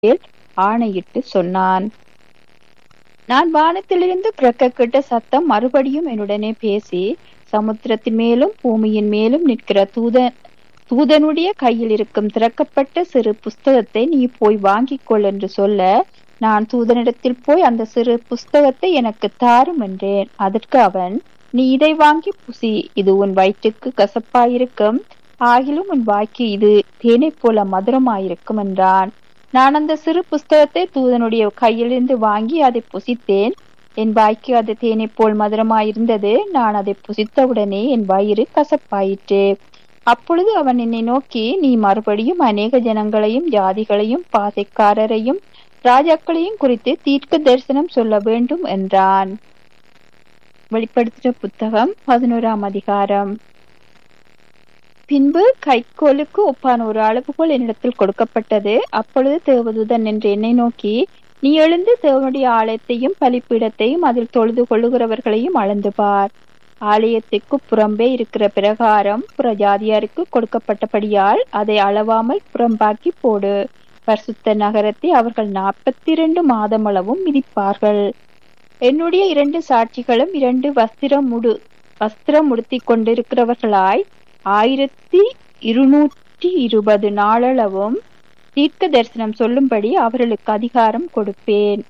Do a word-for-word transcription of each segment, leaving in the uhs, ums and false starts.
ஆணையிட்டு சொன்னான். நான் வானத்திலிருந்து பிறக்க கேட்ட சத்தம் மறுபடியும் என்னுடனே பேசி, சமுத்திரத்தின் மேலும் பூமியின் மேலும் நிற்கிற தூதன் தூதனுடைய கையில் இருக்கும் திறக்கப்பட்ட சிறு புஸ்தகத்தை நீ போய் வாங்கிக் கொள் என்று சொல்ல, நான் தூதனிடத்தில் போய் அந்த சிறு புஸ்தகத்தை எனக்கு தாரும் என்றேன். அதற்கு அவன், நீ இதை வாங்கி புசி, இது உன் வயிற்றுக்கு கசப்பாயிருக்கும், ஆகிலும் உன் வாய்க்கு இது தேனைப் போல மதுரமாயிருக்கும் என்றான். நான் அந்த சிறு புஸ்தகத்தை தூதனுடைய கையிலிருந்து வாங்கி அதை புசித்தேன். என் வாய்க்கு அது தேனைப் போல் மதுரமாயிருந்தது. நான் அதை புசித்தவுடனே என் வயிறு கசப்பாயிற்று. அப்பொழுது அவன் என்னை நோக்கி, நீ மறுபடியும் அநேக ஜனங்களையும் ஜாதிகளையும் பாசைக்காரரையும் ராஜாக்களையும் குறித்து தீர்க்க தரிசனம் சொல்ல வேண்டும் என்றான். வெளிப்படுத்தின புத்தகம் பதினோராம் அதிகாரம். பின்பு கைக்கோலுக்கு ஒப்பான ஒரு அளவுகோல் என்னிடத்தில் கொடுக்கப்பட்டது. அப்பொழுது தேவதூதன் என்று என்னை நோக்கி, நீ எழுந்து தேவனுடைய ஆலயத்தையும் பலிப்பீடத்தையும் அதில் தொழுது கொள்ளுகிறவர்களையும் அளந்து பார். ஆலயத்திற்கு புறம்பே இருக்கிற பிரகாரம் புறஜாதியாருக்கு கொடுக்கப்பட்டபடியால் அதை அளவாமல் புறம்பாக்கி போடு. பரிசுத்த நகரத்தை அவர்கள் நாற்பத்தி இரண்டு மாதமளவும் மிதிப்பார்கள். என்னுடைய இரண்டு சாட்சிகளும் இரண்டு வஸ்திரம் முடு வஸ்திரம் உடுத்தி கொண்டிருக்கிறவர்களாய் ஆயிரத்தி இருநூற்றி இருபது நாளளவும் தீர்க்க தரிசனம் சொல்லும்படி அவர்களுக்கு அதிகாரம் கொடுப்பேன்.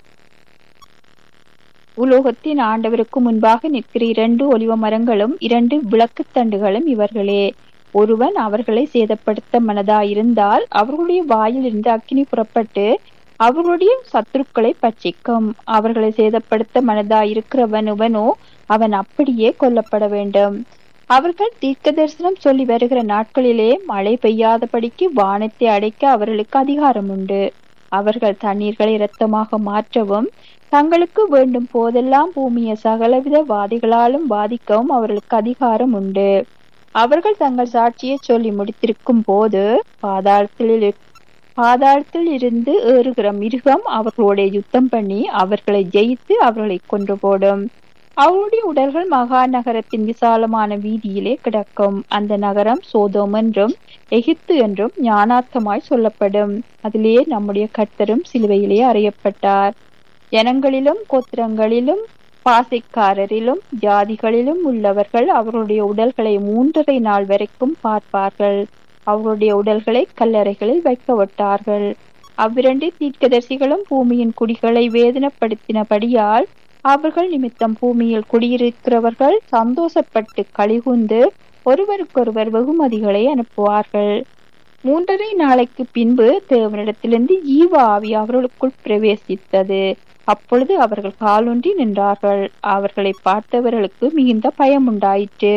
உலோகத்தின் ஆண்டவருக்கு முன்பாக நிற்கிற இரண்டு ஒலிவ மரங்களும் இரண்டு விளக்கு தண்டுகளும் இவர்களே. ஒருவன் அவர்களை சேதப்படுத்த மனதாயிருந்தால் அவர்களுடைய வாயிலிருந்து அக்கினி புறப்பட்டு அவர்களுடைய சத்துருக்களை பட்சிக்கும். அவர்களை சேதப்படுத்த மனதாயிருக்கிறவனுவனோ அவன் அப்படியே கொல்லப்பட வேண்டும். அவர்கள் தீர்க்க தரிசனம் சொல்லி வருகிற நாட்களிலே மழை பெய்யாதபடிக்கு வானத்தை அடைக்க அவர்களுக்கு அதிகாரம் உண்டு. அவர்கள் தண்ணீர்களை இரத்தமாக மாற்றவும் தங்களுக்கு வேண்டும் போதெல்லாம் பூமியை சகலவித வாதிகளாலும் பாதிக்கவும் அவர்களுக்கு அதிகாரம் உண்டு. அவர்கள் தங்கள் சாட்சியை சொல்லி முடித்திருக்கும் போது பாதாளத்தில் பாதாளத்தில் இருந்து ஏறுகிற மிருகம் அவர்களுடைய யுத்தம் பண்ணி அவர்களை ஜெயித்து அவர்களை கொன்று போடும். அவருடைய உடல்கள் மகா நகரத்தின் விசாலமான வீதியிலே கிடக்கும். அந்த நகரம் சோதோம் என்றும் எகிப்து என்றும் ஞானார்த்தமாய் சொல்லப்படும். அதிலே நம்முடைய கர்த்தரும் சிலுவையிலே அறையப்பட்டார். ஜனங்களிலும் கோத்திரங்களிலும் பாசைக்காரரிலும் ஜாதிகளிலும் உள்ளவர்கள் அவருடைய உடல்களை மூன்றரை நாள் வரைக்கும் பார்ப்பார்கள். அவருடைய உடல்களை கல்லறைகளில் வைக்க விட்டார்கள். அவ்விரண்டு தீர்க்கதரிசிகளும் பூமியின் குடிகளை வேதனைப்படுத்தினபடியால் அவர்கள் நிமித்தம் பூமியில் குடியிருக்கிறவர்கள் சந்தோஷப்பட்டு களிகூர்ந்து ஒருவருக்கொருவர் வெகுமதிகளை அனுப்புவார்கள். மூன்றரை நாளைக்கு பின்பு தேவனிடத்திலிருந்து ஜீவ ஆவி அவர்களுக்குள் பிரவேசித்தது. அப்பொழுது அவர்கள் காலூன்றி நின்றார்கள். அவர்களை பார்த்தவர்களுக்கு மிகுந்த பயம் உண்டாயிற்று.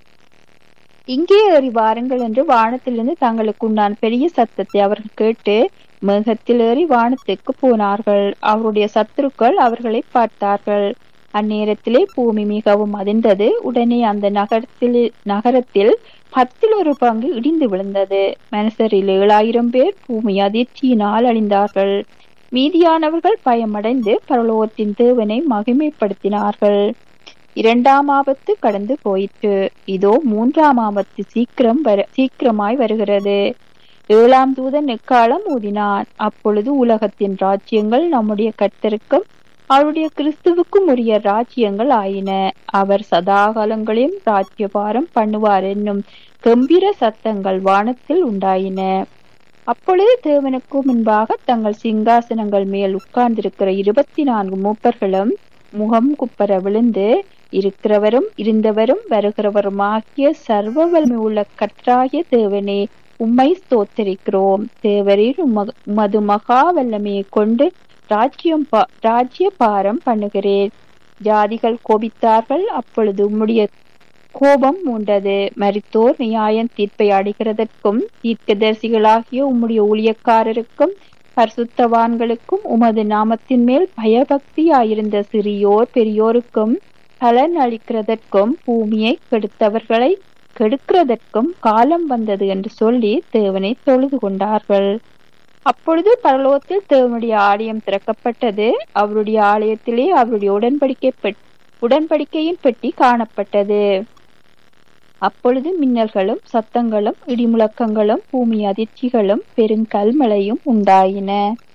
இங்கே ஏறி வாருங்கள் என்று வானத்திலிருந்து தங்களுக்கு உண்டான பெரிய சத்தத்தை அவர்கள் கேட்டு மேகத்தில் ஏறி வானத்துக்கு போனார்கள். அவருடைய சத்துருக்கள் அவர்களை பார்த்தார்கள். அந்நேரத்திலே பூமி மிகவும் அதிர்ந்தது. உடனே அந்த நகரத்தில் நகரத்தில் பத்தில் ஒரு பங்கு இடிந்து விழுந்தது. மனுஷரில் ஏழாயிரம் பேர் பூமி அதிர்ச்சியினால் அழிந்தார்கள். மீதியானவர்கள் பயமடைந்து பரலோகத்தின் தேவனை மகிமைப்படுத்தினார்கள். இரண்டாம் ஆபத்து கடந்து போயிற்று. இதோ மூன்றாம் ஆபத்து சீக்கிரம் வர சீக்கிரமாய் வருகிறது. ஏழாம் தூதன் எக்காலம் ஊதினான். அப்பொழுது உலகத்தின் ராஜ்யங்கள் நம்முடைய கர்த்தருக்கும் அவருடைய கிறிஸ்துவுக்கும் உரிய ராஜ்யங்கள் ஆயின. அவர் சதாகாலங்களையும் ராஜ்யபாரம் பண்ணுவார் என்னும் கம்பீர சத்தங்கள் வானத்தில் உண்டாயின. அப்பொழுது தேவனுக்கு முன்பாக தங்கள் சிங்காசனங்கள் மேல் உட்கார்ந்திருக்கிற இருபத்தி நான்கு மூப்பர்களும் முகம் குப்பர விழுந்து, இருக்கிறவரும் இருந்தவரும் வருகிறவருமாகிய சர்வ வல்லமை உள்ள கர்த்தராகிய தேவனே, உம்மை ஸ்தோத்தரிக்கிறோம். தேவரீர் உமது மகா வல்லமையை கொண்டு ராஜ்யம் ராஜ்ய பாரம் பண்ணுகிறேன். ஜாதிகள் கோபித்தார்கள். அப்பொழுது உம்முடைய கோபம் மூண்டது. மரித்தோர் நியாயம் தீர்ப்பை அடைகிறதற்கும் தீர்க்கதரிசிகளாகிய உம்முடைய ஊழியக்காரருக்கும் பரிசுத்தவான்களுக்கும் உமது நாமத்தின் மேல் பயபக்தியாயிருந்த சிறியோர் பெரியோருக்கும் பலன் அளிக்கிறதற்கும் பூமியை கெடுத்தவர்களை கெடுக்கிறதற்கும் காலம் வந்தது என்று சொல்லி தேவனை தொழுது கொண்டார்கள். அப்பொழுது பரலோகத்தில் தேவனுடைய ஆலயம் திறக்கப்பட்டது. அவருடைய ஆலயத்திலே அவருடைய உடன்படிக்கை உடன்படிக்கையின் பெட்டி காணப்பட்டது. அப்பொழுது மின்னல்களும் சத்தங்களும் இடிமுழக்கங்களும் பூமி அதிர்ச்சிகளும் பெருங்கல்மழையும் உண்டாயின.